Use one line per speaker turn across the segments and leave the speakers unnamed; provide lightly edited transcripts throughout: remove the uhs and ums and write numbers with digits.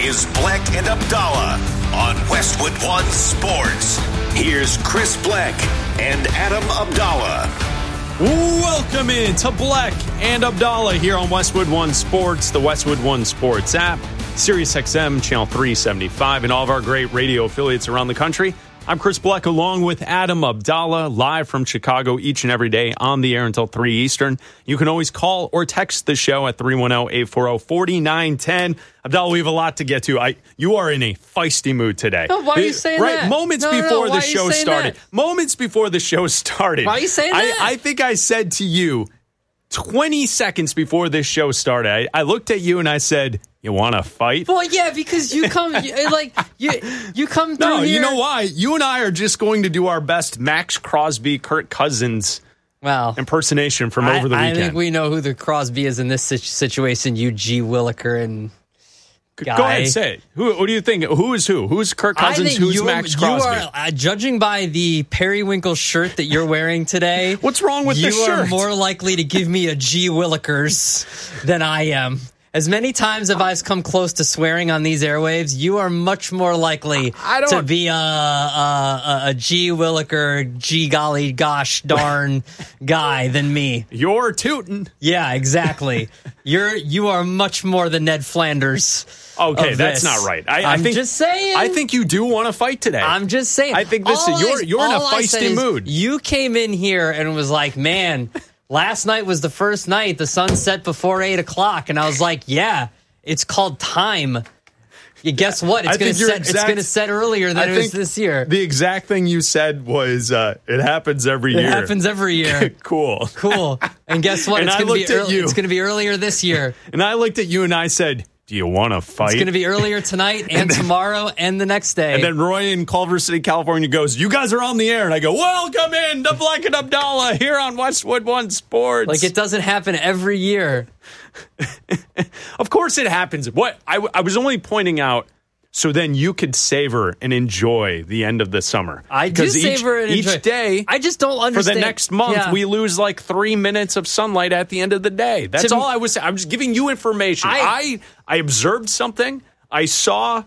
is Bleck and Abdallah on Westwood One Sports. Here's Chris Bleck and Adam Abdallah.
Welcome in to Bleck and Abdallah here on Westwood One Sports, the Westwood One Sports app, SiriusXM, Channel 375, and all of our great radio affiliates around the country. I'm Chris Bleck along with Adam Abdallah, live from Chicago each and every day on the air until 3 Eastern. You can always call or text the show at 310-840-4910. Abdallah, we have a lot to get to. You are in a feisty mood today.
No, why are you saying that?
Right, moments before the show started. Moments before the show started.
Why are you saying that?
I think I said to you 20 seconds before this show started, I looked at you and I said, you want to fight?
Well, yeah, because you come you come through.
No,
here.
you know why? You and I are just going to do our best Max Crosby, Kirk Cousins impersonation from over the weekend.
I think we know who the Crosby is in this situation. You G. Williker and guy.
Go ahead and say it. What do you think? Who is who? Who's Kirk Cousins? Who's Max Crosby?
You are, judging by the periwinkle shirt that you're wearing today,
what's wrong with this shirt?
You are more likely to give me a G. Willikers than I am. As many times as I've come close to swearing on these airwaves, you are much more likely to be a G. Williker, G. golly gosh darn guy than me.
You're tootin'.
Yeah, exactly. You are much more the Ned Flanders.
Okay, that's not right.
I'm just saying.
I think you do want to fight today.
I'm just saying.
I think you're in a feisty mood.
You came in here and was like, man, last night was the first night. The sun set before 8 o'clock. And I was like, yeah, it's called time. You guess what? It's going to set earlier than it was this year.
The exact thing you said was, it happens every year.
It happens every year.
Cool.
And guess what? It's going to be earlier this year.
And I looked at you and I said, do you want to fight?
It's going to be earlier tonight and tomorrow and the next day.
And then Roy in Culver City, California goes, you guys are on the air. And I go, welcome in to Bleck and Abdallah here on Westwood One Sports.
Like, it doesn't happen every year.
Of course it happens. What I was only pointing out so then you could savor and enjoy the end of the summer.
I do savor and enjoy.
Each day,
I just don't understand.
For the next month, we lose like 3 minutes of sunlight at the end of the day. That's all I was saying. I'm just giving you information. I observed something. I saw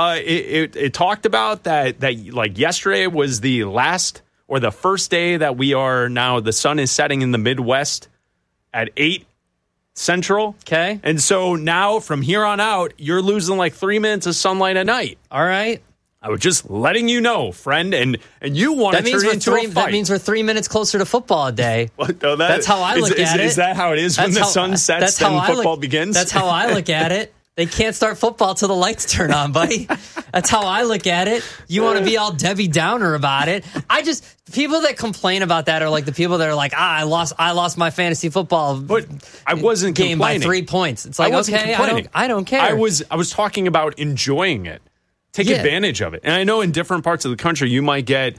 it talked about that like yesterday was the last or the first day that we are now, the sun is setting in the Midwest at 8 Central.
Okay.
And so now from here on out, you're losing like 3 minutes of sunlight a night.
All right.
I was just letting you know, friend, and you want to turn into a fight.
That means we're 3 minutes closer to football a day. That's how I look at it.
Is that how it is when the sun sets and football begins?
That's how I look at it. They can't start football till the lights turn on, buddy. That's how I look at it. You want to be all Debbie Downer about it. People that complain about that are like the people that are like, I lost my fantasy football
but I wasn't
game
complaining.
By 3 points. It's like, okay, I don't care.
I was talking about enjoying it. Take advantage of it. And I know in different parts of the country you might get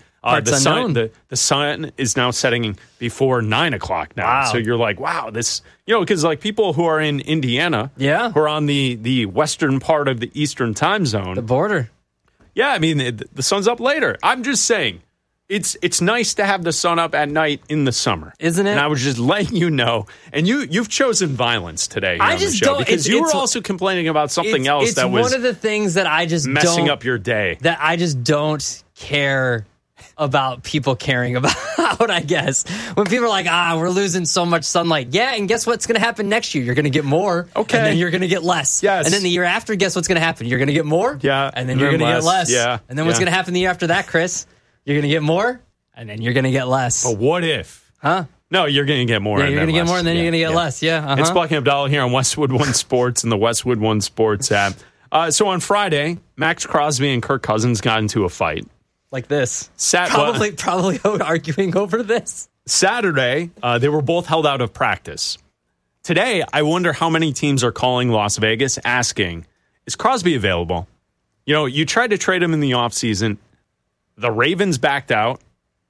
the sun is now setting before 9 o'clock now.
Wow.
So you're like, wow, this, because like people who are in Indiana, who are on the western part of the Eastern time zone,
the border.
Yeah, I mean the sun's up later. I'm just saying, it's nice to have the sun up at night in the summer,
isn't it?
And I was just letting you know. And you've chosen violence today. Here on the show because you were also complaining about something else that was
one of the things that I just
messing up your day.
That I just don't care about people caring about, I guess. When people are like, we're losing so much sunlight. Yeah, and guess what's going to happen next year? You're going to get more.
Okay.
And then you're going to get less.
Yes.
And then the year after, guess what's going to happen? You're going to get more.
Yeah.
And then you're going to get less.
Yeah.
And then what's going to happen the year after that, Chris? You're going to get more, and then you're going to get less.
But what if?
Huh?
No, you're going to get more.
Yeah, you're going to get more, and then you're going to get less. Yeah. Uh-huh.
It's Bleck and Abdallah here on Westwood One Sports and the Westwood One Sports app. So on Friday, Max Crosby and Kirk Cousins got into a fight.
Like this. Probably arguing over this.
Saturday, they were both held out of practice. Today, I wonder how many teams are calling Las Vegas asking, is Crosby available? You tried to trade him in the offseason. The Ravens backed out.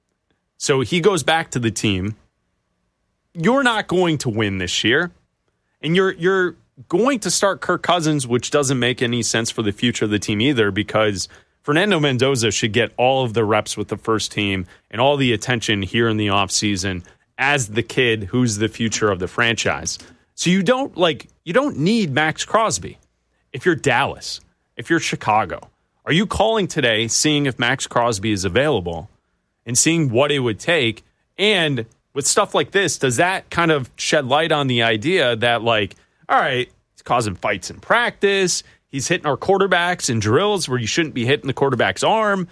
So he goes back to the team. You're not going to win this year. And you're going to start Kirk Cousins, which doesn't make any sense for the future of the team either, because Fernando Mendoza should get all of the reps with the first team and all the attention here in the offseason as the kid who's the future of the franchise. So you don't need Max Crosby if you're Dallas. if you're Chicago? Are you calling today, seeing if Max Crosby is available and seeing what it would take? And with stuff like this, does that kind of shed light on the idea that, like, all right, he's causing fights in practice, he's hitting our quarterbacks in drills where you shouldn't be hitting the quarterback's arm?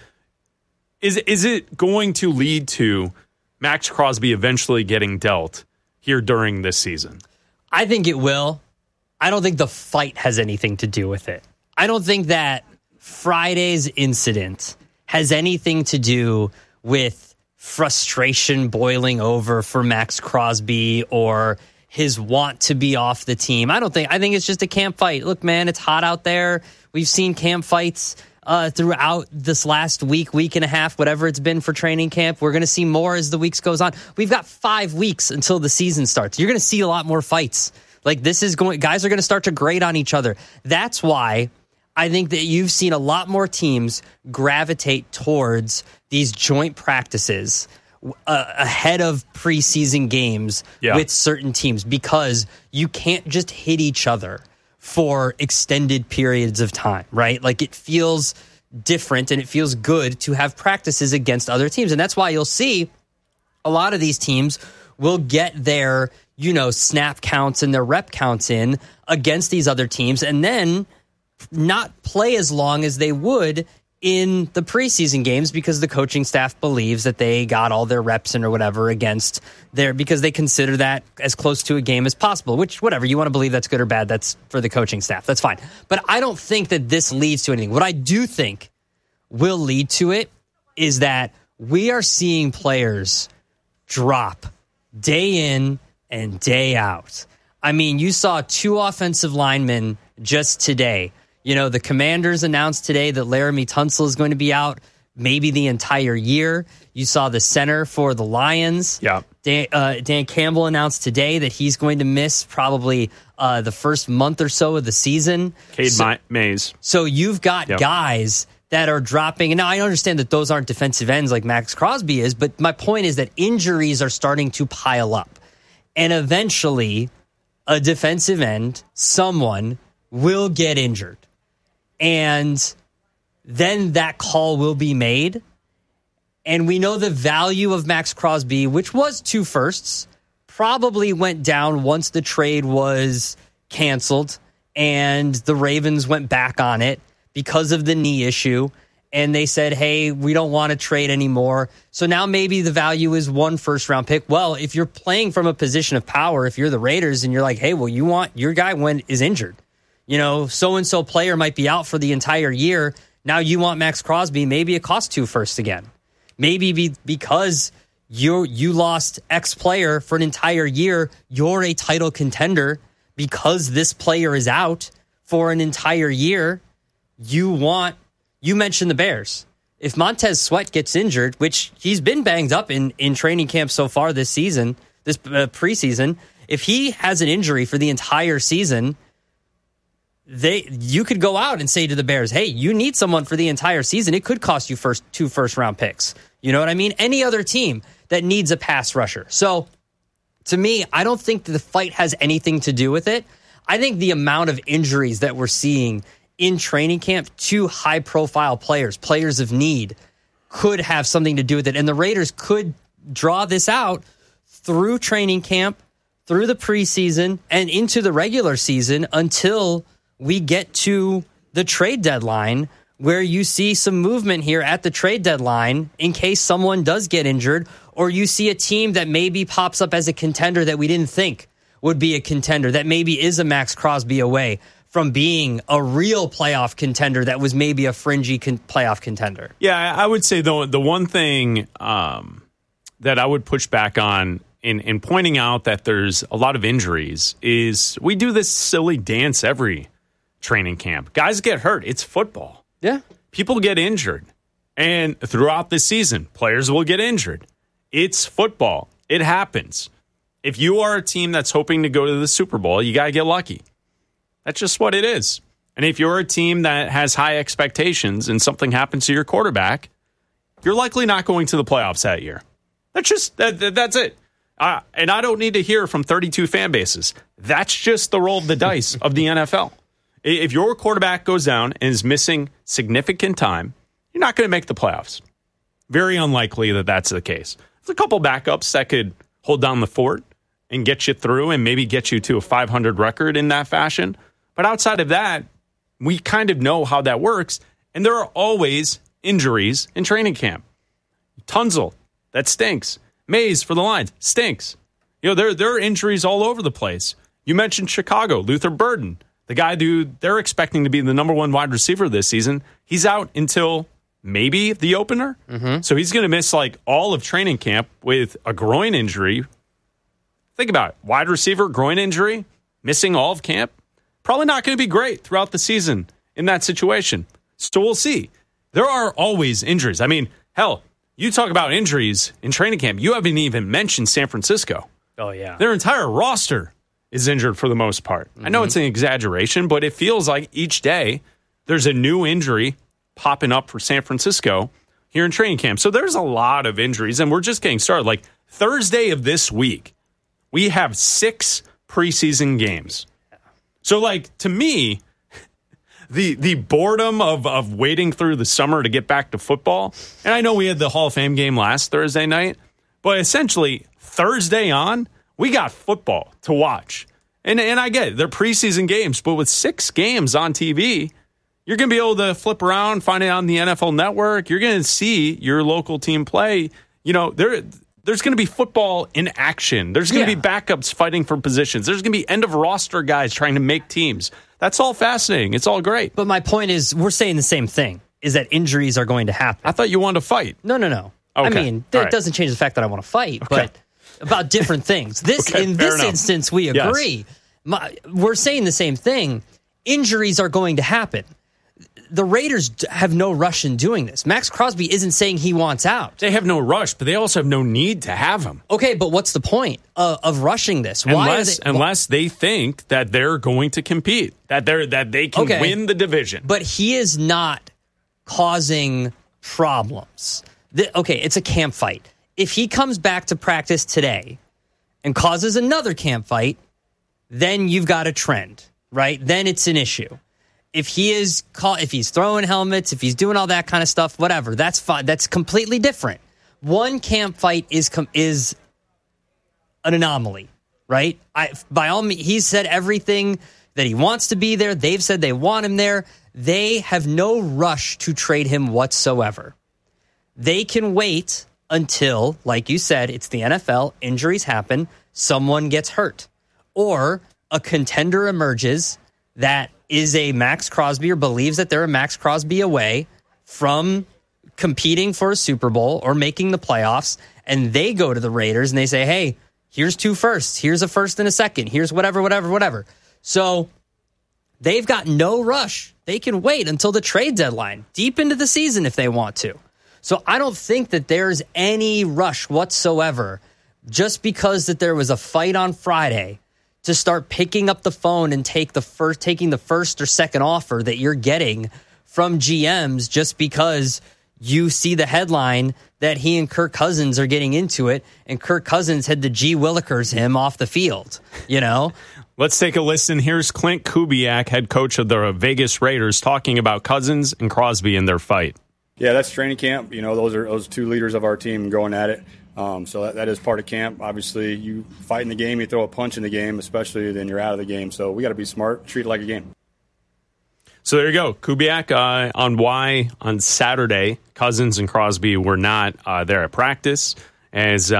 Is it going to lead to Max Crosby eventually getting dealt here during this season?
I think it will. I don't think the fight has anything to do with it. I don't think that Friday's incident has anything to do with frustration boiling over for Max Crosby or his want to be off the team. I think it's just a camp fight. Look, man, it's hot out there. We've seen camp fights throughout this last week and a half, whatever it's been for training camp. We're going to see more as the weeks goes on. We've got 5 weeks until the season starts. You're going to see a lot more fights. Like, guys are going to start to grate on each other. That's why I think that you've seen a lot more teams gravitate towards these joint practices ahead of preseason games with certain teams, because you can't just hit each other for extended periods of time, right? Like, it feels different and it feels good to have practices against other teams. And that's why you'll see a lot of these teams will get their, snap counts and their rep counts in against these other teams and then not play as long as they would in the preseason games, because the coaching staff believes that they got all their reps in or whatever against because they consider that as close to a game as possible, which, whatever, you want to believe that's good or bad, that's for the coaching staff. That's fine. But I don't think that this leads to anything. What I do think will lead to it is that we are seeing players drop day in and day out. I mean, you saw 2 offensive linemen just today. The Commanders announced today that Laramie Tunsil is going to be out maybe the entire year. You saw the center for the Lions.
Yeah.
Dan Campbell announced today that he's going to miss probably the first month or so of the season.
Cade Mays.
So you've got guys that are dropping. And now I understand that those aren't defensive ends like Max Crosby is, but my point is that injuries are starting to pile up. And eventually, a defensive end, someone, will get injured. And then that call will be made. And we know the value of Max Crosby, which was 2 firsts, probably went down once the trade was canceled and the Ravens went back on it because of the knee issue. And they said, hey, we don't want to trade anymore. So now maybe the value is 1 first-round pick. Well, if you're playing from a position of power, if you're the Raiders and you're like, hey, well, you want your guy when is injured. So-and-so player might be out for the entire year. Now you want Max Crosby. Maybe it costs 2 firsts again. Maybe because you lost X player for an entire year, you're a title contender because this player is out for an entire year. You mentioned the Bears. If Montez Sweat gets injured, which he's been banged up in training camp so far this season, this preseason, if he has an injury for the entire season, you could go out and say to the Bears, hey, you need someone for the entire season. It could cost you 2 first-round picks. You know what I mean? Any other team that needs a pass rusher. So, to me, I don't think the fight has anything to do with it. I think the amount of injuries that we're seeing in training camp to high-profile players of need, could have something to do with it. And the Raiders could draw this out through training camp, through the preseason, and into the regular season until we get to the trade deadline, where you see some movement here at the trade deadline in case someone does get injured, or you see a team that maybe pops up as a contender that we didn't think would be a contender, that maybe is a Max Crosby away from being a real playoff contender that was maybe a fringy playoff contender.
Yeah, I would say, though, the one thing that I would push back on in pointing out that there's a lot of injuries is we do this silly dance every training camp. Guys get hurt. It's football.
Yeah.
People get injured. And throughout the season, players will get injured. It's football. It happens. If you are a team that's hoping to go to the Super Bowl, you got to get lucky. That's just what it is. And if you're a team that has high expectations and something happens to your quarterback, you're likely not going to the playoffs that year. That's it. And I don't need to hear from 32 fan bases. That's just the roll of the dice of the NFL. If your quarterback goes down and is missing significant time, you're not going to make the playoffs. Very unlikely that that's the case. There's a couple backups that could hold down the fort and get you through and maybe get you to a 500 record in that fashion. But outside of that, we kind of know how that works. And there are always injuries in training camp. Tunzel, that stinks. Mays for the Lions, stinks. You know, there are injuries all over the place. You mentioned Chicago, Luther Burden, the guy who they're expecting to be the number one wide receiver this season. He's out until maybe the opener. Mm-hmm. So he's going to miss like all of training camp with a groin injury. Think about it. Wide receiver, groin injury, missing all of camp. Probably not going to be great throughout the season in that situation. So we'll see. There are always injuries. I mean, hell, you talk about injuries in training camp. You haven't even mentioned San Francisco.
Oh, yeah.
Their entire roster is injured for the most part. Mm-hmm. I know it's an exaggeration, but it feels like each day there's a new injury popping up for San Francisco here in training camp. So there's a lot of injuries, and we're just getting started. Like Thursday of this week, we have 6 preseason games. So, like, to me, the boredom of waiting through the summer to get back to football, and I know we had the Hall of Fame game last Thursday night, but essentially Thursday on, we got football to watch. And I get it, they're preseason games, but with 6 games on TV, you're going to be able to flip around, find it on the NFL Network. You're going to see your local team play. You know, there's going to be football in action. There's going to be backups fighting for positions. There's going to be end-of-roster guys trying to make teams. That's all fascinating. It's all great.
But my point is, we're saying the same thing, is that injuries are going to happen.
I thought you wanted to fight.
No.
Okay.
I mean, it doesn't change the fact that I want to fight, but about different things. In this instance, we agree. Yes. We're saying the same thing. Injuries are going to happen. The Raiders have no rush in doing this. Max Crosby isn't saying he wants out.
They have no rush, but they also have no need to have him.
Okay, but what's the point of rushing this?
Unless they think that they're going to compete, that they can win the division.
But he is not causing problems. It's a camp fight. If he comes back to practice today and causes another camp fight, then you've got a trend, right? Then it's an issue. If he's throwing helmets, if he's doing all that kind of stuff, whatever, that's fine. That's completely different. One camp fight is an anomaly, right? By all means, he said everything that he wants to be there. They've said they want him there. They have no rush to trade him whatsoever. They can wait until, like you said, it's the NFL, injuries happen, someone gets hurt, or a contender emerges that is a Max Crosby or believes that they're a Max Crosby away from competing for a Super Bowl or making the playoffs, and they go to the Raiders and they say, hey, here's 2 firsts, here's a first and a second, here's whatever. So they've got no rush. They can wait until the trade deadline, deep into the season if they want to. So I don't think that there's any rush whatsoever just because that there was a fight on Friday to start picking up the phone and taking the first or second offer that you're getting from GMs just because you see the headline that he and Kirk Cousins are getting into it, and Kirk Cousins had to G. Willikers him off the field, you know?
Let's take a listen. Here's Clint Kubiak, head coach of the Vegas Raiders, talking about Cousins and Crosby in their fight.
Yeah, that's training camp. You know, those 2 leaders of our team going at it. So that is part of camp. Obviously, you fight in the game, you throw a punch in the game, especially then you're out of the game. So we got to be smart, treat it like a game.
So there you go. Kubiak on why on Saturday Cousins and Crosby were not there at practice as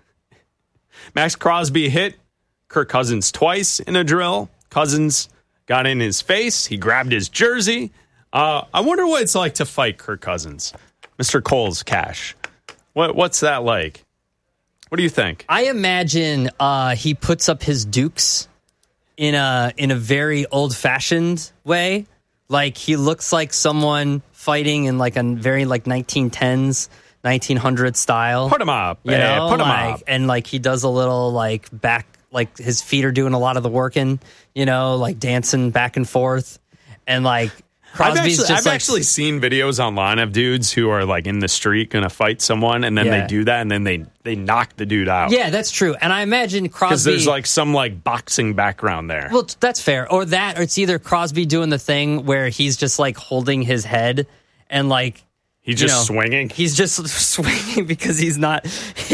Max Crosby hit Kirk Cousins twice in a drill. Cousins got in his face. He grabbed his jersey. I wonder what it's like to fight Kirk Cousins. Mr. Cole's Cash. What's that like? What do you think?
I imagine he puts up his dukes in a very old-fashioned way. Like, he looks like someone fighting in like a very like 1910s, 1900s style.
Put him up.
You know? Put him up. And like he does a little like back, like his feet are doing a lot of the working, you know, like dancing back and forth. And like
I've actually seen videos online of dudes who are like in the street going to fight someone, and then they do that, and then they knock the dude out.
Yeah, that's true. And I imagine Crosby,
because there's like some like boxing background there.
Well, that's fair. Or it's either Crosby doing the thing where he's just like holding his head and like.
He's just swinging?
He's just swinging because he's not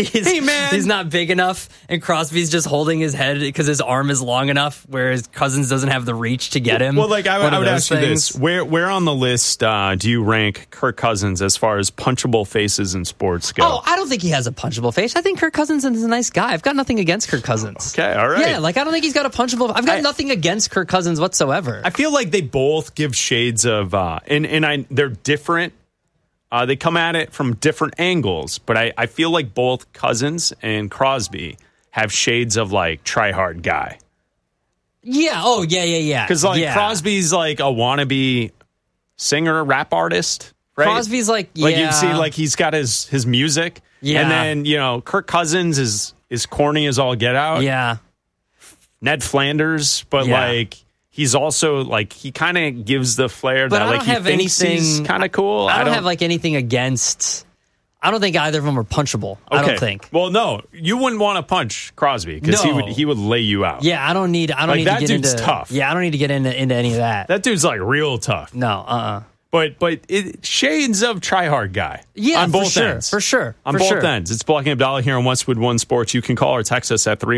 big enough, and Crosby's just holding his head because his arm is long enough, whereas Cousins doesn't have the reach to get him.
Well, like I would ask you this. Where on the list do you rank Kirk Cousins as far as punchable faces in sports go?
Oh, I don't think he has a punchable face. I think Kirk Cousins is a nice guy. I've got nothing against Kirk Cousins.
Okay, all right.
Yeah, like I don't think he's got a punchable... I've got nothing against Kirk Cousins whatsoever.
I feel like they both give shades of... they're different. They come at it from different angles, but I feel like both Cousins and Crosby have shades of like try hard guy.
Yeah. Oh, yeah.
Because Crosby's like a wannabe singer, rap artist, right?
Crosby's like
you see, like he's got his music, and then Kirk Cousins is corny as all get out.
Yeah.
Ned Flanders, but like. He's also like he kind of gives the flair that like he thinks he's kind of cool.
I don't have like anything against. I don't think either of them are punchable. Okay. I don't think.
Well, no, you wouldn't want to punch Crosby because he would lay you out.
Yeah, I don't need to get into. That dude's
tough.
Yeah, I don't need to get into any of that.
That dude's like real tough.
No,
But it shades of try hard guy.
Yeah,
on both ends.
For sure.
On both ends. It's Black and Abdallah here on Westwood One Sports. You can call or text us at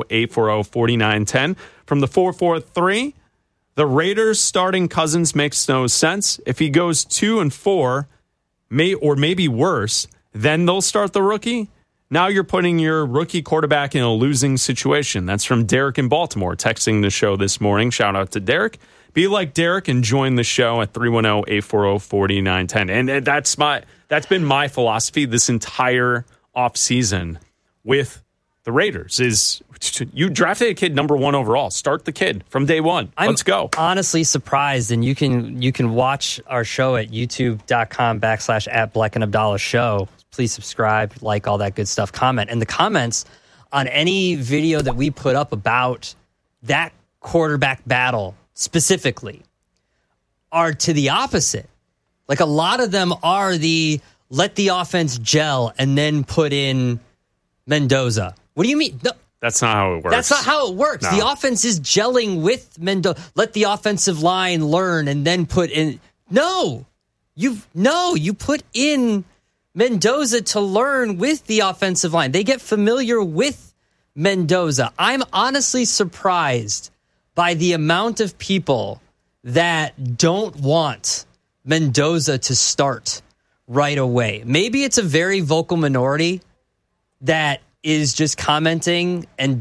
310-840-4910 from the 443. The Raiders starting Cousins makes no sense. If he goes 2-4, maybe worse, then they'll start the rookie. Now you're putting your rookie quarterback in a losing situation. That's from Derek in Baltimore, texting the show this morning. Shout out to Derek. Be like Derek and join the show at 310-840-4910. And that's been my philosophy this entire offseason with the Raiders is you drafted a kid number 1 overall. Start the kid from day one. Let's go.
I'm honestly surprised, and you can watch our show at youtube.com/ Black and Abdallah show. Please subscribe, like, all that good stuff, comment. And the comments on any video that we put up about that quarterback battle specifically are to the opposite. Like a lot of them are let the offense gel and then put in Mendoza. What do you mean? No,
that's not how it works.
That's not how it works. No. The offense is gelling with Mendoza. Let the offensive line learn and then put in. You put in Mendoza to learn with the offensive line. They get familiar with Mendoza. I'm honestly surprised by the amount of people that don't want Mendoza to start right away. Maybe it's a very vocal minority that is just commenting and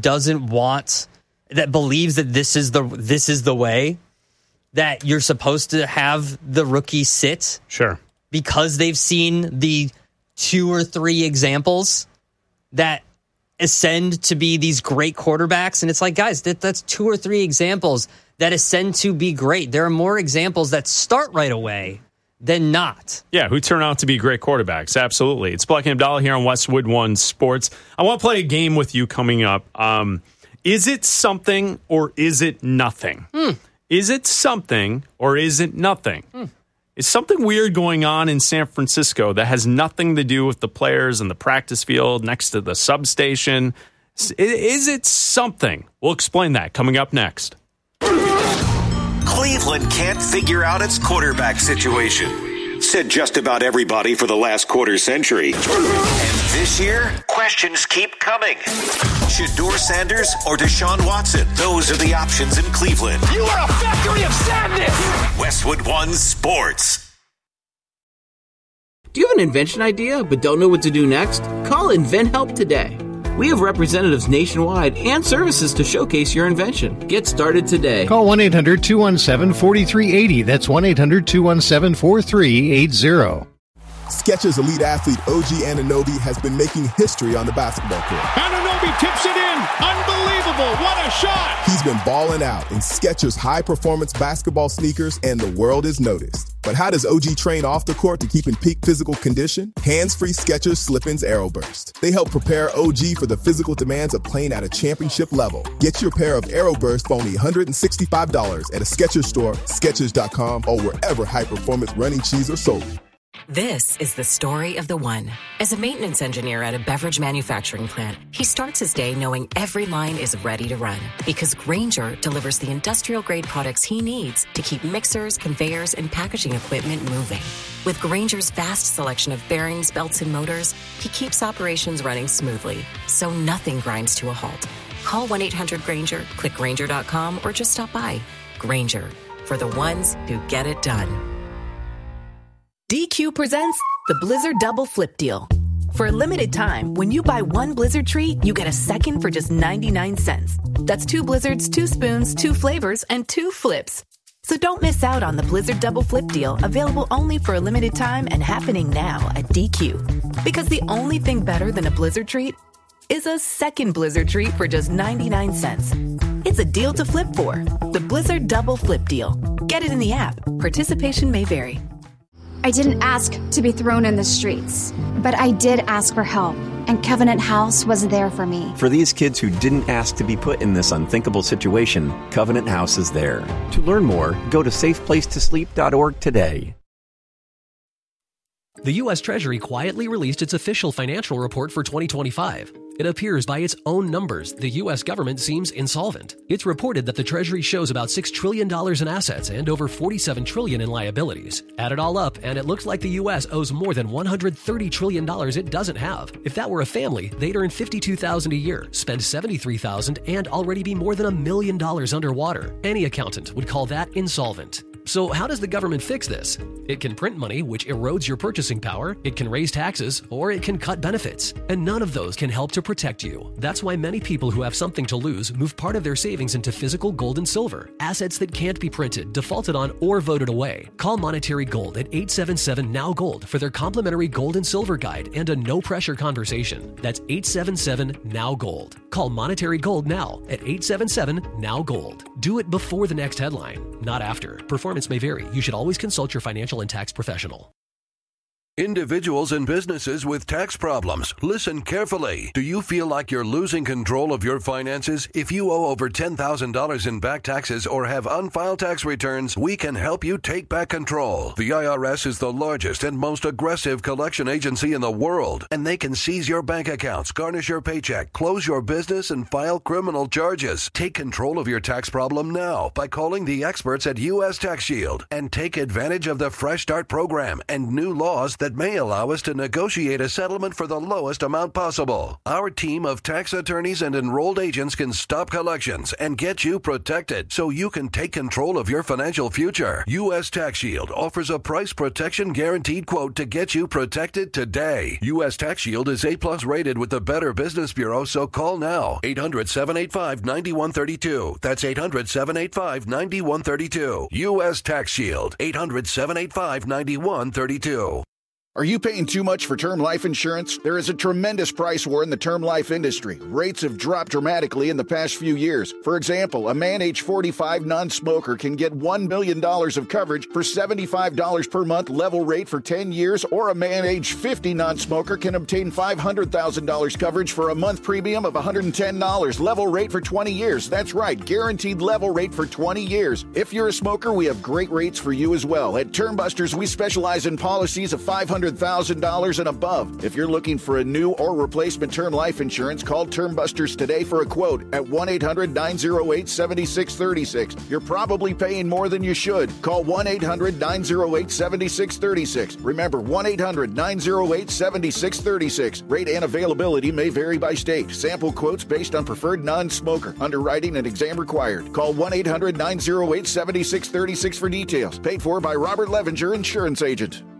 that believes that this is the way that you're supposed to have the rookie sit.
Sure.
Because they've seen the 2 or 3 examples that ascend to be these great quarterbacks. And it's like, guys, that's 2 or 3 examples that ascend to be great. There are more examples that start right away than not.
Yeah, who turn out to be great quarterbacks. Absolutely. It's Black and Abdallah here on Westwood One Sports. I want to play a game with you coming up. Is it something or is it nothing? Is it something or is it nothing? Is something weird going on in San Francisco that has nothing to do with the players and the practice field next to the substation? Is it something? We'll explain that coming up next.
Cleveland can't figure out its quarterback situation, said just about everybody for the last quarter century. And this year, questions keep coming. Shedeur Sanders or Deshaun Watson? Those are the options in Cleveland.
You are a factory of sadness!
Westwood One Sports.
Do you have an invention idea but don't know what to do next? Call InventHelp today. We have representatives nationwide and services to showcase your invention. Get started today.
Call 1-800-217-4380. That's 1-800-217-4380.
Skechers elite athlete OG Anunoby has been making history on the basketball court.
Anunoby Crosby tips it in. Unbelievable. What a shot.
He's been balling out in Skechers high-performance basketball sneakers, and the world has noticed. But how does OG train off the court to keep in peak physical condition? Hands-free Skechers Slip-ins AeroBurst. They help prepare OG for the physical demands of playing at a championship level. Get your pair of AeroBurst for only $165 at a Skechers store, Skechers.com, or wherever high-performance running shoes are sold.
This is the story of the one. As a maintenance engineer at a beverage manufacturing plant, he starts his day knowing every line is ready to run because Grainger delivers the industrial-grade products he needs to keep mixers, conveyors, and packaging equipment moving. With Grainger's vast selection of bearings, belts, and motors, he keeps operations running smoothly, so nothing grinds to a halt. Call 1-800-GRAINGER, click Grainger.com, or just stop by. Grainger, for the ones who get it done.
DQ presents the Blizzard Double Flip Deal. For a limited time, when you buy one Blizzard treat, you get a second for just 99 cents. That's 2 Blizzards, 2 spoons, 2 flavors, and 2 flips. So don't miss out on the Blizzard Double Flip Deal, available only for a limited time and happening now at DQ. Because the only thing better than a Blizzard treat is a second Blizzard treat for just 99 cents. It's a deal to flip for. The Blizzard Double Flip Deal. Get it in the app. Participation may vary.
I didn't ask to be thrown in the streets, but I did ask for help, and Covenant House was there for me.
For these kids who didn't ask to be put in this unthinkable situation, Covenant House is there. To learn more, go to safeplacetosleep.org today.
The U.S. Treasury quietly released its official financial report for 2025. It appears by its own numbers, the U.S. government seems insolvent. It's reported that the Treasury shows about $6 trillion in assets and over $47 trillion in liabilities. Add it all up, and it looks like the U.S. owes more than $130 trillion it doesn't have. If that were a family, they'd earn $52,000 a year, spend $73,000, and already be more than $1 million underwater. Any accountant would call that insolvent. So how does the government fix this? It can print money, which erodes your purchasing power, it can raise taxes, or it can cut benefits. And none of those can help to protect you. That's why many people who have something to lose move part of their savings into physical gold and silver, assets that can't be printed, defaulted on, or voted away. Call Monetary Gold at 877-NOW-GOLD for their complimentary gold and silver guide and a no-pressure conversation. That's 877-NOW-GOLD. Call Monetary Gold now at 877-NOW-GOLD. Do it before the next headline, not after. Performance may vary. You should always consult your financial and tax professional.
Individuals and businesses with tax problems, listen carefully. Do you feel like you're losing control of your finances? If you owe over $10,000 in back taxes or have unfiled tax returns, we can help you take back control. The IRS is the largest and most aggressive collection agency in the world, and they can seize your bank accounts, garnish your paycheck, close your business, and file criminal charges. Take control of your tax problem now by calling the experts at U.S. Tax Shield and take advantage of the Fresh Start program and new laws that may allow us to negotiate a settlement for the lowest amount possible. Our team of tax attorneys and enrolled agents can stop collections and get you protected so you can take control of your financial future. U.S. Tax Shield offers a price protection guaranteed quote to get you protected today. U.S. Tax Shield is A+ rated with the Better Business Bureau, so call now. 800-785-9132. That's 800-785-9132. U.S. Tax Shield. 800-785-9132.
Are you paying too much for term life insurance? There is a tremendous price war in the term life industry. Rates have dropped dramatically in the past few years. For example, a man age 45 non-smoker can get $1 million of coverage for $75 per month level rate for 10 years, or a man age 50 non-smoker can obtain $500,000 coverage for a month premium of $110 level rate for 20 years. That's right, guaranteed level rate for 20 years. If you're a smoker, we have great rates for you as well. At TermBusters, we specialize in policies of $500,000 and above. If you're looking for a new or replacement term life insurance, call TermBusters today for a quote at 1-800-908-7636. You're probably paying more than you should. Call 1-800-908-7636. Remember, 1-800-908-7636. Rate and availability may vary by state. Sample quotes based on preferred non-smoker. Underwriting and exam required. Call 1-800-908-7636 for details. Paid for by Robert Levinger, Insurance Agent.